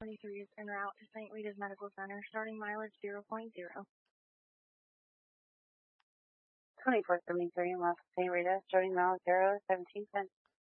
2473 is en route to St. Rita's Medical Center, starting mileage 0.0. 2473 in Los St. Rita, starting mileage 0, 17 cents.